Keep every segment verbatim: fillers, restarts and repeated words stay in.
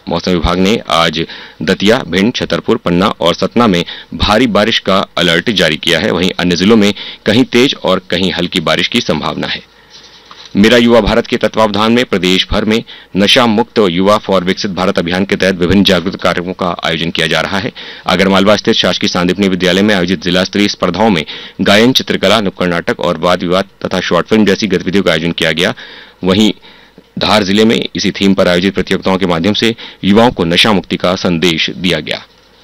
मौसम विभाग ने आज दतिया, भिंड, छतरपुर, पन्ना और सतना में भारी बारिश का अलर्ट जारी किया है। वहीं अन्य जिलों में कहीं तेज और कहीं हल्की बारिश की संभावना है। मेरा युवा भारत के तत्वावधान में प्रदेश भर में नशा मुक्त युवा फॉर विकसित भारत अभियान के तहत विभिन्न जागरूकता कार्यक्रमों का आयोजन किया जा रहा है। आगरमालवा स्थित शासकीय सांदीपनी विद्यालय में आयोजित जिला स्तरीय स्पर्धाओं में गायन, चित्रकला, नुक्कड़ नाटक और वाद विवाद तथा शॉर्ट फिल्म जैसी गतिविधियों का आयोजन किया गया। वहीं धार जिले में इसी थीम पर आयोजित प्रतियोगिताओं के माध्यम से युवाओं को नशा मुक्ति का संदेश दिया गया।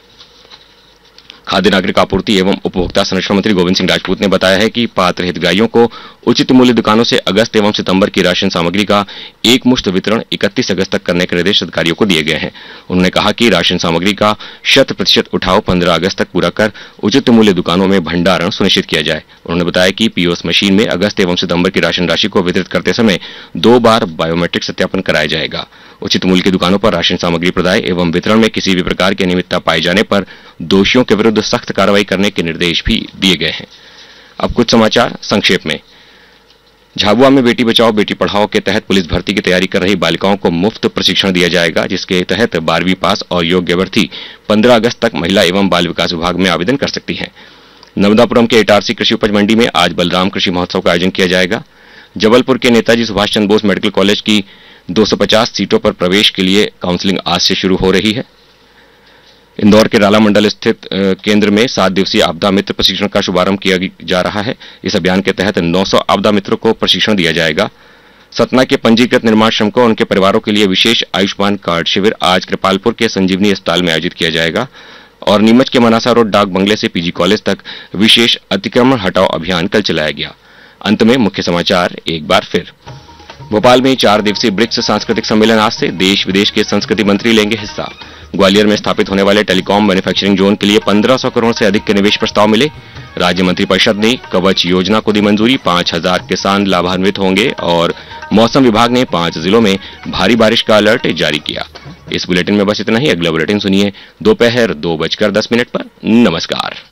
खाद्य नागरिक आपूर्ति एवं उपभोक्ता संरक्षण मंत्री गोविंद सिंह राजपूत ने बताया है कि पात्र हितग्राहियों को उचित मूल्य दुकानों से अगस्त एवं सितंबर की राशन सामग्री का एक मुश्त वितरण इकतीस अगस्त तक करने के निर्देश अधिकारियों को दिए गए हैं। उन्होंने कहा कि राशन सामग्री का शत प्रतिशत उठाव पंद्रह अगस्त तक पूरा कर उचित मूल्य दुकानों में भंडारण सुनिश्चित किया जाए। उन्होंने बताया कि पीओएस मशीन में अगस्त एवं सितंबर की राशन राशि को वितरित करते समय दो बार बायोमेट्रिक सत्यापन कराया जाएगा। उचित मूल्य की दुकानों पर राशन सामग्री प्रदाय एवं वितरण में किसी भी प्रकार की अनियमितता पाए जाने पर दोषियों के विरुद्ध सख्त कार्रवाई करने के निर्देश भी दिए गए हैं। अब कुछ समाचार संक्षेप में। झाबुआ में बेटी बचाओ बेटी पढ़ाओ के तहत पुलिस भर्ती की तैयारी कर रही बालिकाओं को मुफ्त प्रशिक्षण दिया जाएगा, जिसके तहत बारहवीं पास और योग्य अभ्यर्थी पंद्रह अगस्त तक महिला एवं बाल विकास विभाग में आवेदन कर सकती हैं। नर्मदापुरम के इटारसी कृषि उपज मंडी में आज बलराम कृषि महोत्सव का आयोजन किया जाएगा। जबलपुर के नेताजी सुभाष चंद्र बोस मेडिकल कॉलेज की दो सौ पचास सीटों पर प्रवेश के लिए काउंसलिंग आज से शुरू हो रही है। इंदौर के राला मंडल स्थित केंद्र में सात दिवसीय आपदा मित्र प्रशिक्षण का शुभारंभ किया जा रहा है। इस अभियान के तहत नौ सौ आपदा मित्रों को प्रशिक्षण दिया जाएगा। सतना के पंजीकृत निर्माण श्रमिकों और उनके परिवारों के लिए विशेष आयुष्मान कार्ड शिविर आज कृपालपुर के संजीवनी अस्पताल में आयोजित किया जाएगा। और नीमच के मनासा रोड डाक बंगले से पीजी कॉलेज तक विशेष अतिक्रमण हटाओ अभियान कल चलाया गया। अंत में मुख्य समाचार एक बार फिर। भोपाल में चार दिवसीय ब्रिक्स सांस्कृतिक सम्मेलन आज से देश विदेश के संस्कृति मंत्री लेंगे हिस्सा। ग्वालियर में स्थापित होने वाले टेलीकॉम मैन्युफैक्चरिंग जोन के लिए पंद्रह सौ करोड़ से अधिक के निवेश प्रस्ताव मिले। राज्य मंत्रिपरिषद ने कवच योजना को दी मंजूरी, पांच हजार किसान लाभान्वित होंगे। और मौसम विभाग ने पांच जिलों में भारी बारिश का अलर्ट जारी किया। इस बुलेटिन में बस इतना ही। अगला बुलेटिन सुनिए दोपहर दो बजकर दस मिनट पर। नमस्कार।